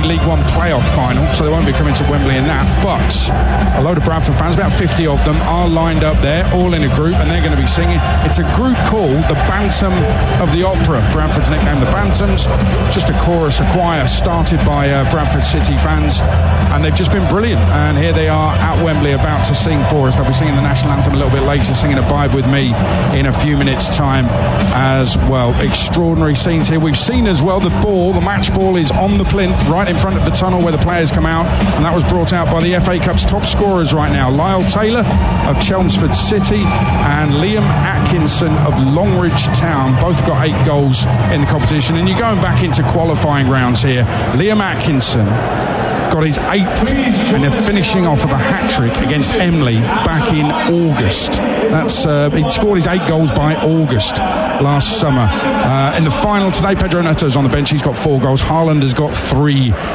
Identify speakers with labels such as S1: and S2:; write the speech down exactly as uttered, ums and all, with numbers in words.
S1: League One playoff final, so they won't be coming to Wembley in that. But a load of Bradford fans, about fifty of them, are lined up there, all in a group, and they're going to be singing. It's a group called the Bantam of the Opera. Bradford's nicknamed the Bantams. Just a chorus, a choir started by uh, Bradford City fans, and they've just been brilliant. And here they are at Wembley about to sing for us. They'll be singing the national anthem a little bit later, singing Abide With Me in a few minutes' time as well. Extraordinary scenes here. We've seen as well the ball, the match ball is on the plinth right in front of the tunnel where the players come out, and that was brought out by the F A Cup's top scorers right now, Lyle Taylor of Chelmsford City and Liam Atkinson of Longridge Town. Both got eight goals in the competition, and you're going back into qualifying rounds here. Liam Atkinson got his eighth, and they're finishing off with a hat-trick against Emley back in August. That's uh, he scored his eight goals by August last summer. Uh, in the final today, Pedro Neto's on the bench. He's got four goals. Haaland has got three